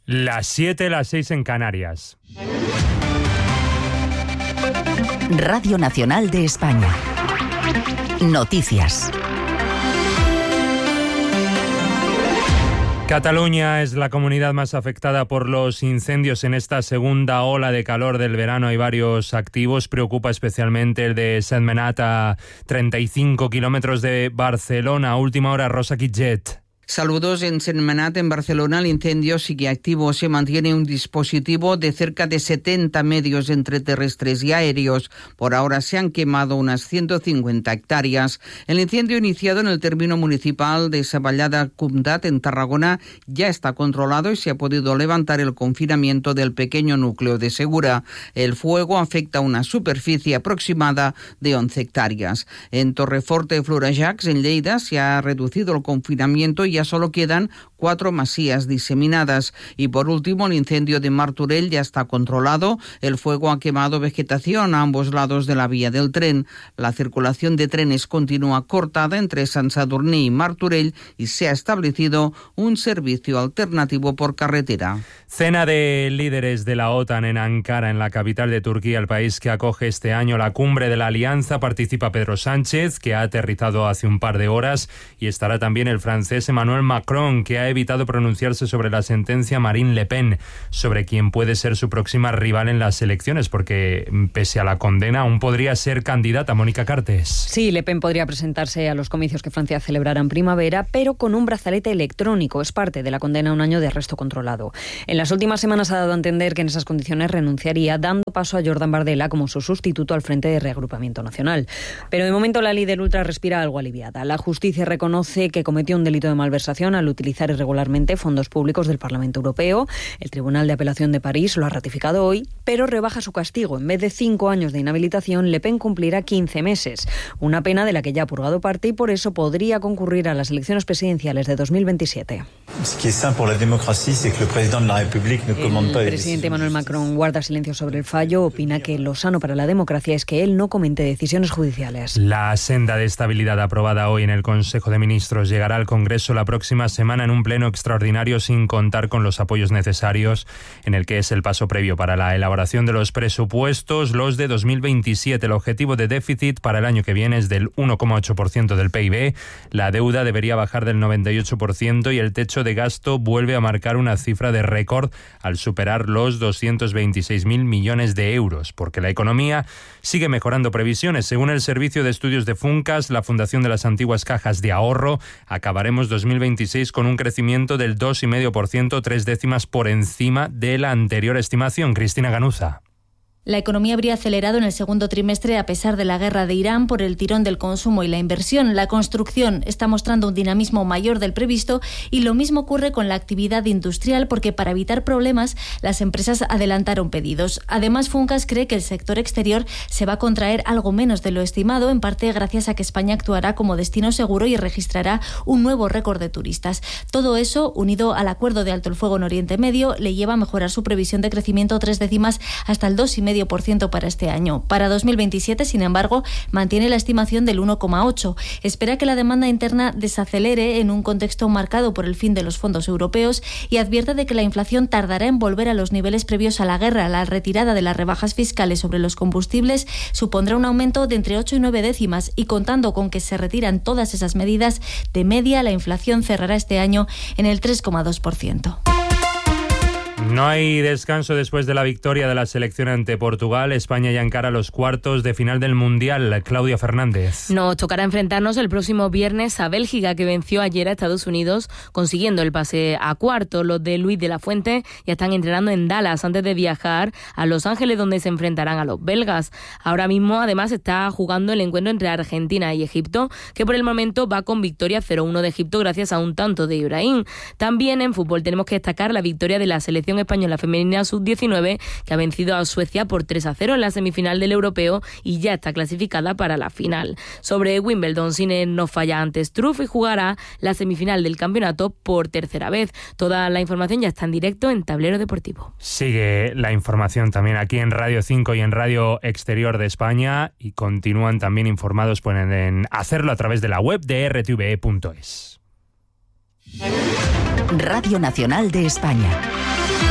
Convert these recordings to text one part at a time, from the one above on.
Las 7, las 6 en Canarias. Radio Nacional de España. Noticias. Cataluña es la comunidad más afectada por los incendios en esta segunda ola de calor del verano. Hay varios activos. Preocupa especialmente el de Sentmenat, a 35 kilómetros de Barcelona. A última hora, Rosa Quitget. Saludos. En Sentmenat, en Barcelona, el incendio sigue activo. Se mantiene un dispositivo de cerca de 70 medios entre terrestres y aéreos. Por ahora se han quemado unas 150 hectáreas. El incendio iniciado en el término municipal de Savallada-Comtat, en Tarragona, ya está controlado y se ha podido levantar el confinamiento del pequeño núcleo de Segura. El fuego afecta a una superficie aproximada de 11 hectáreas. En Torreforte, Florejacs, en Lleida, se ha reducido el confinamiento y ya solo quedan 4 masías diseminadas. Y por último, el incendio de Martorell ya está controlado. El fuego ha quemado vegetación a ambos lados de la vía del tren. La circulación de trenes continúa cortada entre Sant Sadurní y Martorell y se ha establecido un servicio alternativo por carretera. Cena de líderes de la OTAN en Ankara, en la capital de Turquía, el país que acoge este año la cumbre de la Alianza. Participa Pedro Sánchez, que ha aterrizado hace un par de horas, y estará también el francés Emmanuel Macron, que ha evitado pronunciarse sobre la sentencia Marine Le Pen, sobre quién puede ser su próxima rival en las elecciones, porque pese a la condena aún podría ser candidata. Mónica Cartes. Sí, Le Pen podría presentarse a los comicios que Francia celebrará en primavera, pero con un brazalete electrónico. Es parte de la condena a un año de arresto controlado. En las últimas semanas ha dado a entender que en esas condiciones renunciaría, dando paso a Jordan Bardella como su sustituto al Frente de Reagrupamiento Nacional. Pero de momento la líder ultra respira algo aliviada. La justicia reconoce que cometió un delito de malversación al utilizar irregularmente fondos públicos del Parlamento Europeo. El Tribunal de Apelación de París lo ha ratificado hoy, pero rebaja su castigo. En vez de 5 años de inhabilitación, Le Pen cumplirá 15 meses. Una pena de la que ya ha purgado parte y por eso podría concurrir a las elecciones presidenciales de 2027. El presidente Emmanuel Macron guarda silencio sobre el fallo. Opina que lo sano para la democracia es que él no comente decisiones judiciales. La senda de estabilidad aprobada hoy en el Consejo de Ministros llegará al Congreso la próxima semana en un pleno extraordinario, sin contar con los apoyos necesarios, en el que es el paso previo para la elaboración de los presupuestos, los de 2027. El objetivo de déficit para el año que viene es del 1,8% del PIB. La deuda debería bajar del 98% y el techo de gasto vuelve a marcar una cifra de récord al superar los 226.000 millones de euros, porque la economía sigue mejorando previsiones. Según el Servicio de Estudios de Funcas, la Fundación de las Antiguas Cajas de Ahorro, acabaremos 2026 con un crecimiento del 2,5%, 3 décimas por encima de la anterior estimación. Cristina Ganuza. La economía habría acelerado en el segundo trimestre a pesar de la guerra de Irán por el tirón del consumo y la inversión. La construcción está mostrando un dinamismo mayor del previsto y lo mismo ocurre con la actividad industrial, porque para evitar problemas las empresas adelantaron pedidos. Además, Funcas cree que el sector exterior se va a contraer algo menos de lo estimado, en parte gracias a que España actuará como destino seguro y registrará un nuevo récord de turistas. Todo eso, unido al acuerdo de alto el fuego en Oriente Medio, le lleva a mejorar su previsión de crecimiento 3 décimas hasta el 2,5% para este año. Para 2027, sin embargo, mantiene la estimación del 1,8%. Espera que la demanda interna desacelere en un contexto marcado por el fin de los fondos europeos y advierte de que la inflación tardará en volver a los niveles previos a la guerra. La retirada de las rebajas fiscales sobre los combustibles supondrá un aumento de entre 8 y 9 décimas y, contando con que se retiran todas esas medidas, de media la inflación cerrará este año en el 3,2%. No hay descanso después de la victoria de la selección ante Portugal. España ya encara los cuartos de final del Mundial. Claudia Fernández. Nos tocará enfrentarnos el próximo viernes a Bélgica, que venció ayer a Estados Unidos, consiguiendo el pase a cuartos. Los de Luis de la Fuente ya están entrenando en Dallas antes de viajar a Los Ángeles, donde se enfrentarán a los belgas. Ahora mismo, además, está jugando el encuentro entre Argentina y Egipto, que por el momento va con victoria 0-1 de Egipto gracias a un tanto de Ibrahim. También en fútbol tenemos que destacar la victoria de la selección española femenina sub-19, que ha vencido a Suecia por 3-0 en la semifinal del europeo y ya está clasificada para la final. Sobre Wimbledon, Sinner no falla ante Struff y jugará la semifinal del campeonato por tercera vez. Toda la información ya está en directo en Tablero Deportivo. Sigue la información también aquí en Radio 5 y en Radio Exterior de España, y continúan también informados, pueden hacerlo a través de la web de rtve.es. Radio Nacional de España.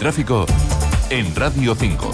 tráfico en Radio 5.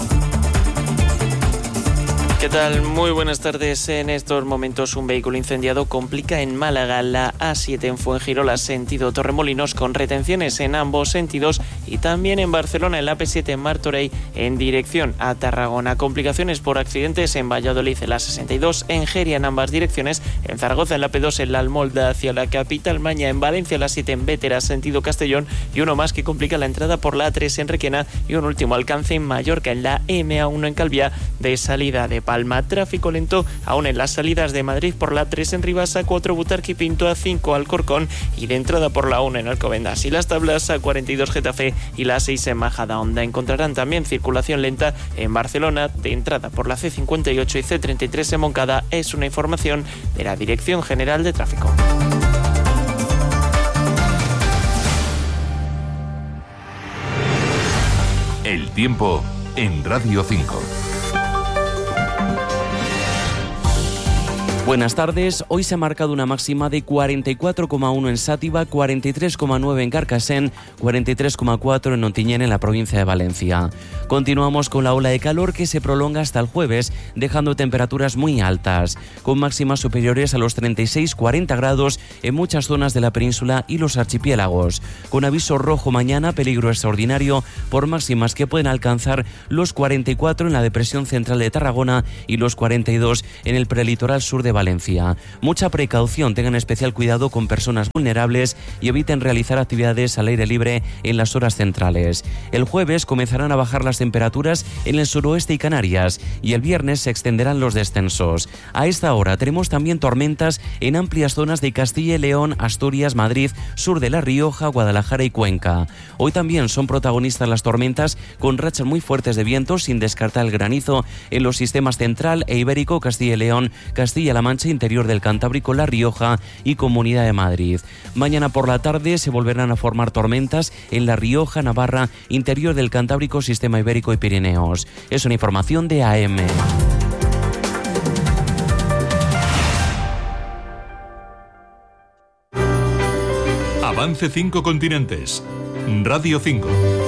¿Qué tal? Muy buenas tardes. En estos momentos un vehículo incendiado complica en Málaga la A7 en Fuengirola, sentido Torremolinos, con retenciones en ambos sentidos, y también en Barcelona en la AP7 en Martorell en dirección a Tarragona. Complicaciones por accidentes en Valladolid en la 62, en Geria en ambas direcciones, en Zaragoza en la P2 en la Almolda hacia la capital, Maña en Valencia la 7 en Bétera sentido Castellón, y uno más que complica la entrada por la A3 en Requena, y un último alcance en Mallorca en la MA1 en Calviá de salida de Palma. Tráfico lento aún en las salidas de Madrid por la 3 en Rivas, A4 Butarque y Pinto, A5 Alcorcón y de entrada por la 1 en Alcobendas y las Tablas, A42 Getafe y la 6 en Majadahonda. Encontrarán también circulación lenta en Barcelona de entrada por la C58 y C33 en Moncada. Es una información de la Dirección General de Tráfico. El tiempo en Radio 5. Buenas tardes. Hoy se ha marcado una máxima de 44,1 en Sátiva, 43,9 en Carcassén, 43,4 en Ontinyent en la provincia de Valencia. Continuamos con la ola de calor que se prolonga hasta el jueves, dejando temperaturas muy altas, con máximas superiores a los 36-40 grados en muchas zonas de la península y los archipiélagos, con aviso rojo mañana, peligro extraordinario, por máximas que pueden alcanzar los 44 en la depresión central de Tarragona y los 42 en el prelitoral sur de Valencia. Mucha precaución, tengan especial cuidado con personas vulnerables y eviten realizar actividades al aire libre en las horas centrales. El jueves comenzarán a bajar las temperaturas en el suroeste y Canarias, y el viernes se extenderán los descensos. A esta hora tenemos también tormentas en amplias zonas de Castilla y León, Asturias, Madrid, sur de La Rioja, Guadalajara y Cuenca. Hoy también son protagonistas las tormentas con rachas muy fuertes de viento, sin descartar el granizo en los sistemas central e ibérico, Castilla y León, Castilla-La Mancha, interior del Cantábrico, La Rioja y Comunidad de Madrid. Mañana por la tarde se volverán a formar tormentas en La Rioja, Navarra, interior del Cantábrico, sistema ibérico y Pirineos. Es una información de AM. Avance 5 continentes. Radio 5.